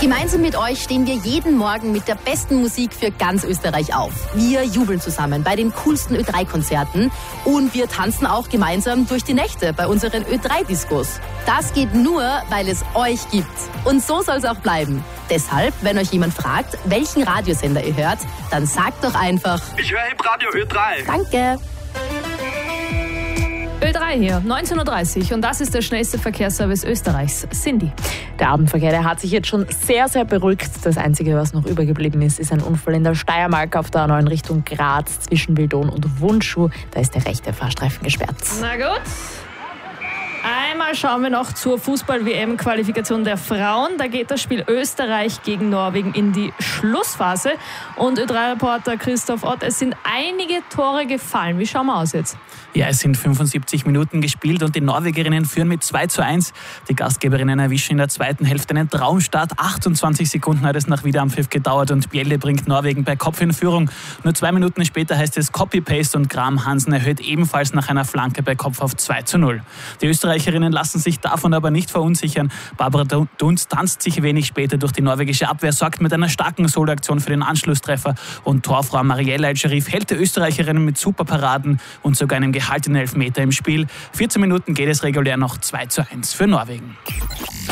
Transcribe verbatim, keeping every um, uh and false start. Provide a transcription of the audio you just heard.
Gemeinsam mit euch stehen wir jeden Morgen mit der besten Musik für ganz Österreich auf. Wir jubeln zusammen bei den coolsten Ö drei Konzerten und wir tanzen auch gemeinsam durch die Nächte bei unseren Ö drei Diskos. Das geht nur, weil es euch gibt. Und so soll es auch bleiben. Deshalb, wenn euch jemand fragt, welchen Radiosender ihr hört, dann sagt doch einfach: Ich höre im Radio Ö drei. Danke. Ö drei hier, neunzehn Uhr dreißig, und das ist der schnellste Verkehrsservice Österreichs. Cindy. Der Abendverkehr, der hat sich jetzt schon sehr, sehr beruhigt. Das Einzige, was noch übergeblieben ist, ist ein Unfall in der Steiermark auf der A neun Richtung Graz zwischen Wildon und Wundschuh. Da ist der rechte Fahrstreifen gesperrt. Na gut. Einmal schauen wir noch zur Fußball-W M-Qualifikation der Frauen. Da geht das Spiel Österreich gegen Norwegen in die Schlussphase. Und Ö drei Reporter Christoph Ott, es sind einige Tore gefallen. Wie schauen wir aus jetzt? Ja, es sind fünfundsiebzig Minuten gespielt und die Norwegerinnen führen mit zwei zu eins. Die Gastgeberinnen erwischen in der zweiten Hälfte einen Traumstart. achtundzwanzig Sekunden hat es nach Wiederanpfiff gedauert und Bjelle bringt Norwegen bei Kopf in Führung. Nur zwei Minuten später heißt es Copy-Paste und Graham Hansen erhöht ebenfalls nach einer Flanke bei Kopf auf zwei zu null. Die Österreicherinnen lassen sich davon aber nicht verunsichern. Barbara Dunst tanzt sich wenig später durch die norwegische Abwehr, sorgt mit einer starken Soloaktion für den Anschlusstreffer und Torfrau Marielle El-Sharif hält die Österreicherinnen mit Superparaden und sogar einem gehaltenen Elfmeter im Spiel. vierzehn Minuten geht es regulär noch zwei zu eins für Norwegen.